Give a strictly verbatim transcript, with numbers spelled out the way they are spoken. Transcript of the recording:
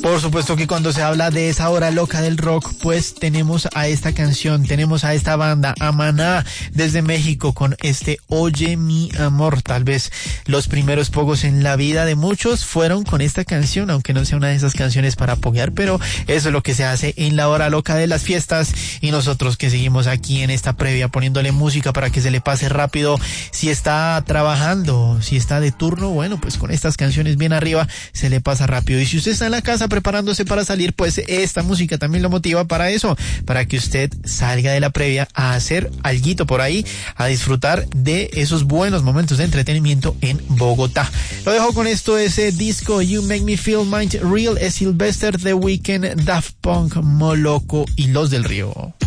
Por supuesto que cuando se habla de esa hora loca del rock, pues tenemos a esta canción, tenemos a esta banda, a Maná, desde México, con este Oye mi amor. Tal vez los primeros pogos en la vida de muchos fueron con esta canción, aunque no sea una de esas canciones para poguear, pero eso es lo que se hace en la hora loca de las fiestas, y nosotros que seguimos aquí en esta previa poniéndole música para que se le pase rápido. Si está trabajando, si está de turno, bueno, pues con estas canciones bien arriba se le pasa rápido. Y si usted está en la casa preparándose para salir, pues esta música también lo motiva para eso, para que usted salga de la previa a hacer alguito por ahí, a disfrutar de esos buenos momentos de entretenimiento en Bogotá. Lo dejo con esto, ese disco You Make Me Feel Mind Real, es Sylvester, The Weeknd, Daft Punk, Moloco y Los del Río.